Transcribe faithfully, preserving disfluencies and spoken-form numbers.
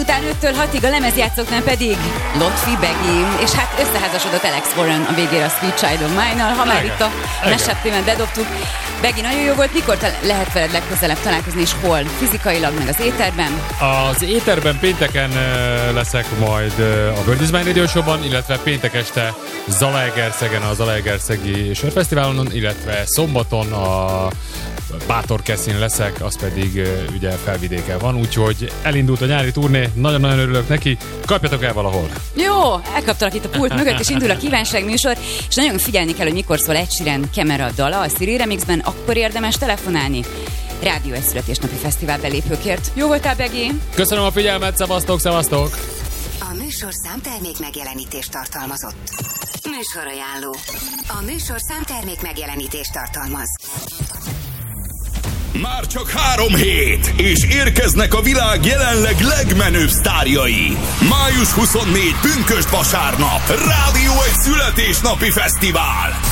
délután öttől hatig, a lemezjátszóknál pedig Lotfi, Beggy, és hát összeházasodott Alex Warren a végére a Sweet Child of Mine-nal, ha már itt a messettében bedobtuk. Beggy, nagyon jó volt, mikor ta- lehet veled legközelebb találkozni, és hol? Fizikailag, meg az éterben? Az éterben pénteken leszek majd a World is Mine Radio Show-ban, illetve péntek este Zalaegerszegen, a Zalaegerszegi Sörfesztiválon, illetve szombaton a Bátor Keszin leszek, az pedig uh, ugye felvidéken van, úgyhogy elindult a nyári turné, nagyon-nagyon örülök neki, kapjatok el valahol. Jó, elkaptalak itt a pult mögött, és indul a kívánság műsor, és nagyon figyelni kell, hogy mikor szól Ed Sheeran Camera dala a Siri Remixben, akkor érdemes telefonálni. Rádió egy születésnapi fesztivál belépőkért. Jó voltál, Beggy? Köszönöm a figyelmet, szevasztok, szevasztok! A műsor számtermék megjelenítést tartalmazott. Műsorajánló. A műsor számtermék megjelenítést tartalmaz. Már csak három hét, és érkeznek a világ jelenleg legmenőbb sztárjai. május huszonnégy pünkösd vasárnap. Rádió egy születésnapi fesztivál.